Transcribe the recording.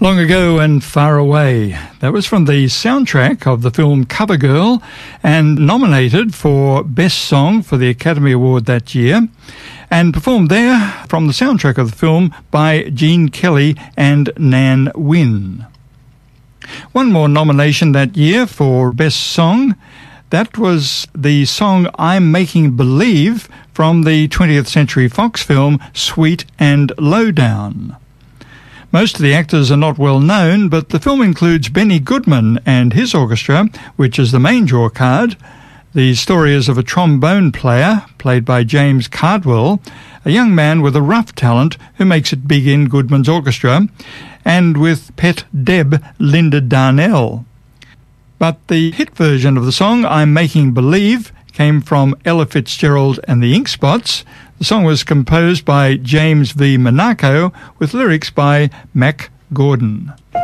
Long Ago and Far Away. That was from the soundtrack of the film Covergirl and nominated for Best Song for the Academy Award that year, and performed there from the soundtrack of the film by Gene Kelly and Nan Wynn. One more nomination that year for Best Song. That was the song I'm Making Believe from the 20th Century Fox film Sweet and Lowdown. Most of the actors are not well known, but the film includes Benny Goodman and his orchestra, which is the main draw card. The story is of a trombone player, played by James Cardwell, a young man with a rough talent who makes it big in Goodman's orchestra, and with pet Deb Linda Darnell. But the hit version of the song, I'm Making Believe, came from Ella Fitzgerald and the Ink Spots. The song was composed by James V. Monaco with lyrics by Mac Gordon.